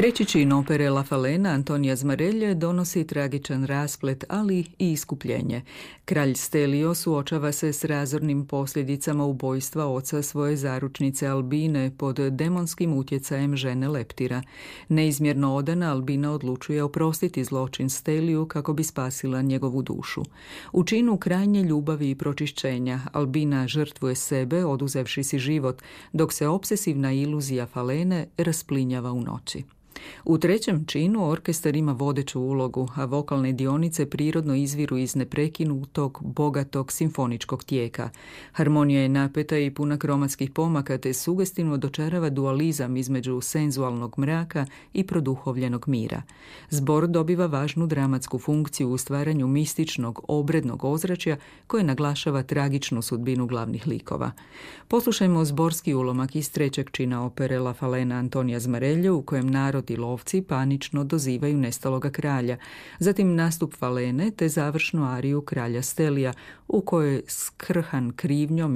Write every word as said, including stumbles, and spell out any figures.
Treći čin opere La Falena Antonija Zmarelje donosi tragičan rasplet, ali i iskupljenje. Kralj Stelio suočava se s razornim posljedicama ubojstva oca svoje zaručnice Albine pod demonskim utjecajem žene Leptira. Neizmjerno odana Albina odlučuje oprostiti zločin Steliju kako bi spasila njegovu dušu. U činu krajnje ljubavi i pročišćenja Albina žrtvuje sebe, oduzevši si život, dok se obsesivna iluzija Falene rasplinjava u noći. U trećem činu orkestar ima vodeću ulogu, a vokalne dionice prirodno izviru iz neprekinutog, bogatog simfoničkog tijeka. Harmonija je napeta i puna kromatskih pomaka, te sugestivno dočarava dualizam između senzualnog mraka i produhovljenog mira. Zbor dobiva važnu dramatsku funkciju u stvaranju mističnog, obrednog ozračja koje naglašava tragičnu sudbinu glavnih likova. Poslušajmo zborski ulomak iz trećeg čina opere La Falena Antonija Zmarelje, u kojem narod i lovci panično dozivaju nestaloga kralja, zatim nastup Falene te završnu ariju kralja Stelija, u kojoj skrhan krivnjom